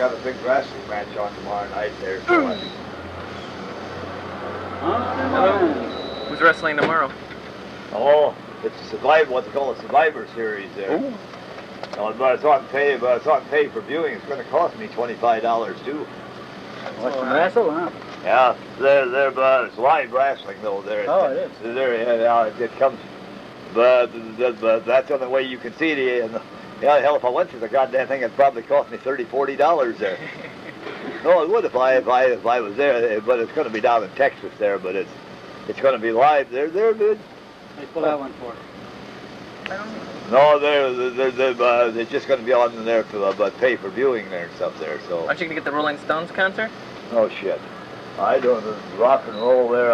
got a big wrestling match on tomorrow night there. So Hello. Who's wrestling tomorrow? oh, it's a Survivor, what they call a Survivor Series there. Ooh. But it's on pay per viewing. It's going to cost me $25 too. Watch them wrestle, huh? Yeah, it's live wrestling though. There. Oh, it is. It comes, but that's the only way you can see it. And hell, if I went to the goddamn thing, it'd probably cost me $30-40 there. No, it would if I was there. But it's going to be down in Texas there. But it's going to be live. They're good. They pull that one for. No, they're just going to be on there for but pay per viewing there and stuff there. So. Aren't you gonna get the Rolling Stones concert? Oh shit! I don't rock and roll there.